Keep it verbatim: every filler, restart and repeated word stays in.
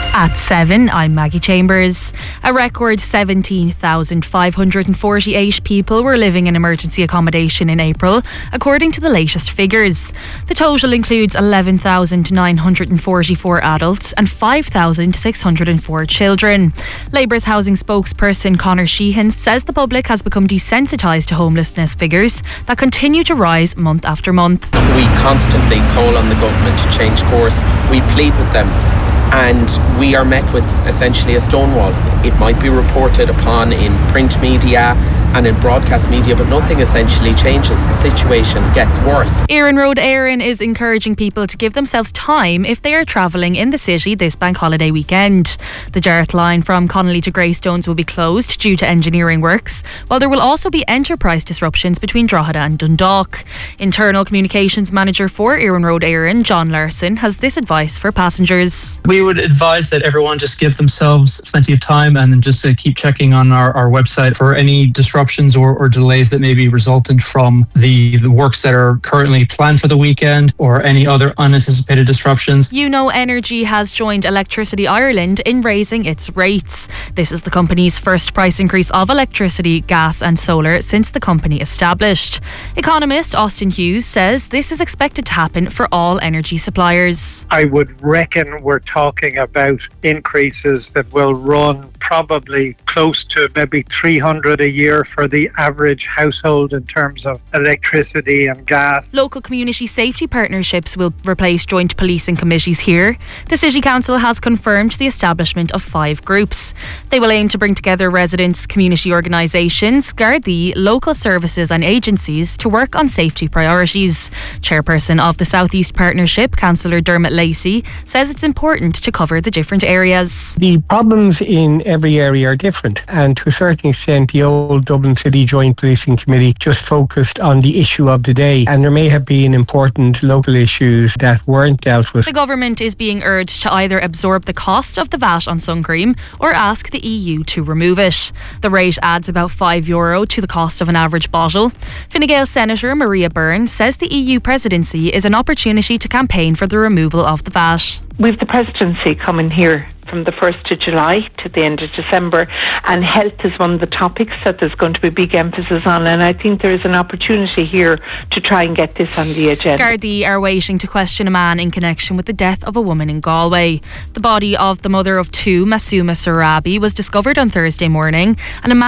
At seven, I'm Maggie Chambers. A record seventeen thousand five hundred forty-eight people were living in emergency accommodation in April, according to the latest figures. The total includes eleven thousand nine hundred forty-four adults and five thousand six hundred four children. Labour's housing spokesperson Conor Sheehan says the public has become desensitised to homelessness figures that continue to rise month after month. We constantly call on the government to change course. We plead with them, and we are met with essentially a stonewall. It might be reported upon in print media and in broadcast media, but nothing essentially changes. The situation gets worse. Éireann Road Éireann is encouraging people to give themselves time if they are travelling in the city this bank holiday weekend. The Jarratt line from Connolly to Greystones will be closed due to engineering works, while there will also be enterprise disruptions between Drogheda and Dundalk. Internal Communications Manager for Éireann Road Éireann, John Larson, has this advice for passengers. We would advise that everyone just give themselves plenty of time and then just uh, keep checking on our, our website for any disruptions Or, or delays that may be resultant from the, the works that are currently planned for the weekend or any other unanticipated disruptions. You know Energy has joined Electricity Ireland in raising its rates. This is the company's first price increase of electricity, gas and solar since the company established. Economist Austin Hughes says this is expected to happen for all energy suppliers. I would reckon we're talking about increases that will run probably close to maybe three hundred a year for the average household in terms of electricity and gas. Local community safety partnerships will replace joint policing committees here. The City Council has confirmed the establishment of five groups. They will aim to bring together residents, community organisations, Gardaí, local services and agencies to work on safety priorities. Chairperson of the South East Partnership, Councillor Dermot Lacey, says it's important to cover the different areas. The problems in every area are different, and to a certain extent the old Dublin City Joint Policing Committee just focused on the issue of the day, and there may have been important local issues that weren't dealt with. The government is being urged to either absorb the cost of the V A T on sun cream or ask the E U to remove it. The rate adds about five euro to the cost of an average bottle. Fine Gael Senator Maria Byrne says the E U presidency is an opportunity to campaign for the removal of the V A T. We've the presidency coming here from the first of July to the end of December, and health is one of the topics that there's going to be big emphasis on, and I think there is an opportunity here to try and get this on the agenda. Gardaí are waiting to question a man in connection with the death of a woman in Galway. The body of the mother of two, Masuma Sarabi, was discovered on Thursday morning, and a man